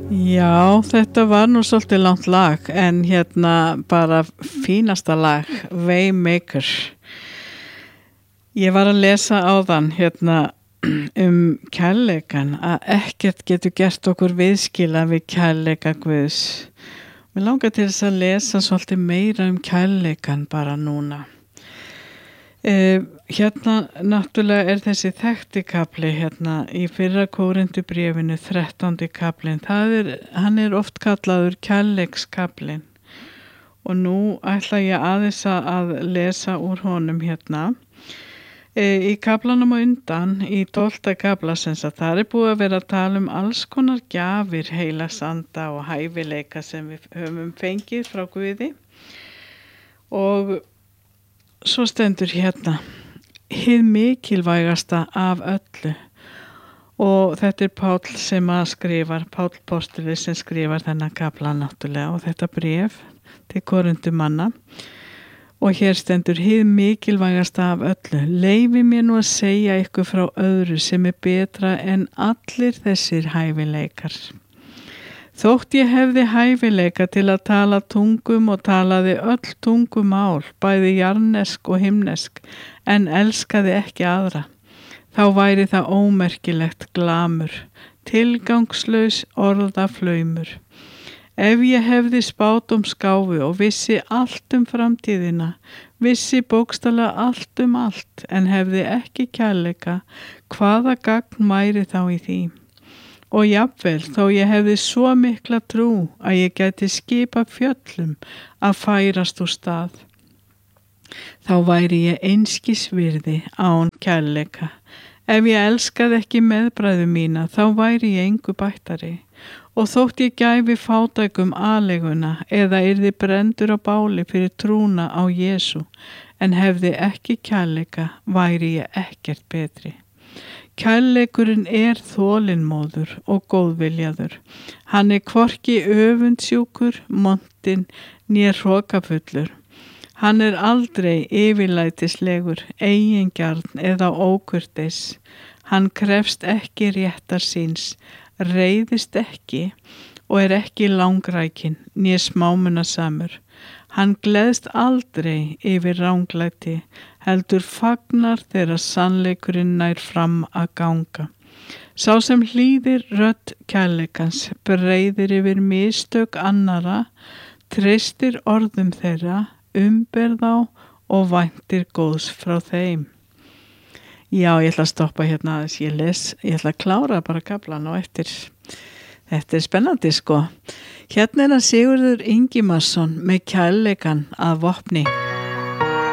Já, þetta var nú svolítið langt lag en bara fínasta lag, Waymaker. Ég var að lesa áðan kærleikan að ekkert getur gert okkur viðskila við kærleika Guðs. Mér langar til þess að lesa svolítið meira kærleikan bara núna. Náttúrulega er þessi þekkti kafli í fyrra Kórinthubréfinu 13. kaplinn. Hann er oft kallaður kærleikskaplinn og nú ætla ég aðeins að lesa úr honum í kaflanum á undan í 12. kafla þar er búið að vera að tala alls konar gjafir heilags anda og hæfileika sem við höfum fengið frá Guði og svo stendur hið mikilvægasta af öllu og þetta er Páll sem að skrifar, Páll postuli sem skrifar þennan kafla náttúrulega og þetta bréf til Korinthumanna og hér stendur hið mikilvægasta af öllu. Leyfi mér nú að segja ykkur frá öðru sem er betra en allir þessir hæfileikar. Þótt ég hefði hæfileika til að tala tungum og talaði öll tungumál, bæði jarnesk og himnesk, en elskaði ekki aðra. Þá væri það ómerkilegt glamur, tilgangslaus orðaflaumur. Ef ég hefði spáð skáfu og vissi allt framtíðina, vissi bókstaflega allt allt, en hefði ekki kærleika, hvaða gagn væri þá í því? Og jafnvel þó ég hefði svo mikla trú að ég gæti skipa fjöllum að færast úr stað. Þá væri ég einskis virði án kærleika. Ef ég elskaði ekki meðbræðu mína, þá væri ég engu bættari. Og þótt ég gæfi fátækum aðleguna eða yrði brendur á báli fyrir trúna á Jesú, en hefði ekki kærleika, væri ég ekkert betri. Kærleikurinn er þolinmóður og góðviljaður. Hann er hvorki öfundsjúkur, montinn né hrokafullur. Hann er aldrei yfirlætislegur, eigingjarn eða ókurteis. Hann krefst ekki réttar síns, reiðist ekki og er ekki langrækinn né smámunasamur. Hann gleðst aldrei yfir ranglæti, heldur fagnar þegar sannleikurinn nær fram að ganga. Sá sem hlýðir rödd kærleikans, breiðir yfir mistök annara, treystir orðum þeirra, umber þá og væntir góðs frá þeim. Já, ég ætla að stoppa aðeins, ég ætla að klára bara kaflan og eftir. Þetta er spennandi sko. Er það Sigurður Ingimarsson með kærleikan að vopni.